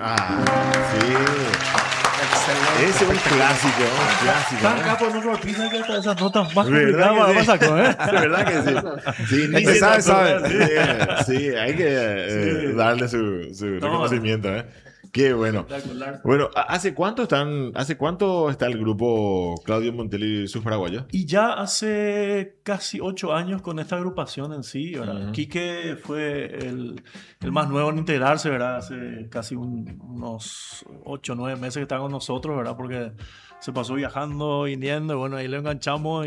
sí. Excelente. Ese es un clásico, un clásico. Están acá por nuestro artista que está esas notas más ¿Verdad complicadas que para sí? sacó, ¿eh? De verdad que sí. Sí, ni El que se sabe, notó. sabe. Sí, hay que darle su reconocimiento, ¿eh? Qué bueno. Espectacular. Bueno, ¿hace cuánto está el grupo Claudio Montelli y sus paraguayos? Y ya hace casi 8 años con esta agrupación en sí, ¿verdad? Ujú. Quique fue el más nuevo en integrarse, ¿verdad? Hace casi unos 8 o 9 meses que está con nosotros, ¿verdad? Porque se pasó viajando, viniendo, y bueno, ahí lo enganchamos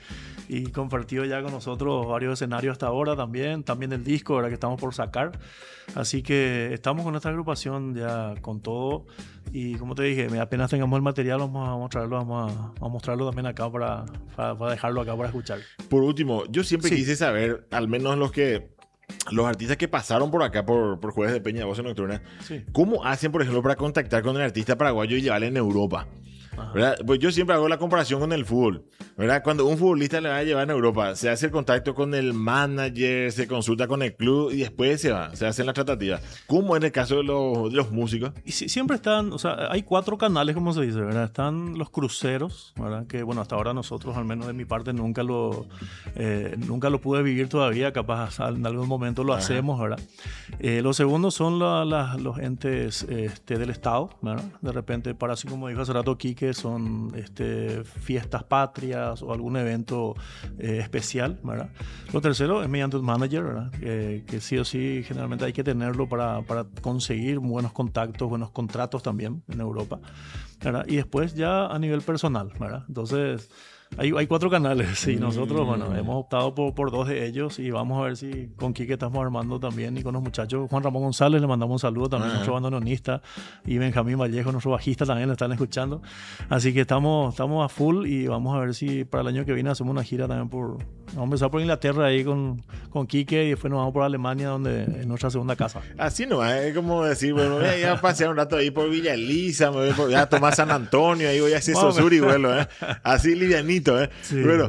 y compartió ya con nosotros varios escenarios hasta ahora también el disco, ¿verdad? Que estamos por sacar. Así que estamos con esta agrupación ya con todo. Y como te dije, apenas tengamos el material, vamos a mostrarlo, vamos a mostrarlo también acá para dejarlo acá para escuchar. Por último, yo siempre Sí. quise saber, al menos los artistas que pasaron por acá por Jueves de Peña de Voz Nocturna, Sí. ¿cómo hacen, por ejemplo, para contactar con el artista paraguayo y llevarle en Europa? Ajá. ¿Verdad? Pues yo siempre hago la comparación con el fútbol, ¿verdad? Cuando un futbolista le va a llevar en Europa, se hace el contacto con el manager, se consulta con el club y después se hacen las tratativas. ¿Cómo en el caso de los músicos? Y siempre están, o sea, hay 4 canales, como se dice, ¿verdad? Están los cruceros, ¿verdad? Que bueno, hasta ahora nosotros, al menos de mi parte, nunca lo pude vivir todavía, capaz en algún momento lo hacemos, ¿verdad? Los segundos son los entes del Estado, ¿verdad? De repente, para así como dijo hace rato Quique, son fiestas patrias o algún evento especial, ¿verdad? Lo tercero es mediante un manager, ¿verdad? Que sí o sí generalmente hay que tenerlo para conseguir buenos contactos, buenos contratos también en Europa, ¿verdad? Y después ya a nivel personal, ¿verdad? Entonces hay 4 canales y nosotros, bueno, hemos optado por 2 de ellos y vamos a ver si con Quique estamos armando también y con los muchachos. Juan Ramón González, le mandamos un saludo también, nuestro bandoneonista, y Benjamín Vallejo, nuestro bajista, también lo están escuchando. Así que estamos a full y vamos a ver si para el año que viene hacemos una gira también vamos a empezar por Inglaterra ahí con Quique y después nos vamos por Alemania, donde es nuestra segunda casa. Así no, es como decir, bueno, voy a ir a pasear un rato ahí por Villa Elisa, voy a tomar San Antonio, ahí voy a hacer Sosuri, vuelo, así livianito, Sí. Bueno,